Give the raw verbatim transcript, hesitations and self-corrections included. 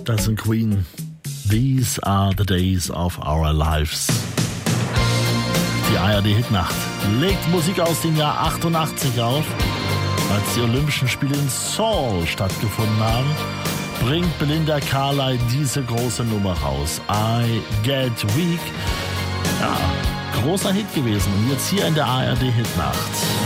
Das sind Queen. These are the days of our lives. Die A R D-Hitnacht legt Musik aus dem Jahr achtundachtzig auf, als die Olympischen Spiele in Seoul stattgefunden haben. Bringt Belinda Carlisle diese große Nummer raus. I Get Weak. Ja, großer Hit gewesen. Und jetzt hier in der A R D-Hitnacht.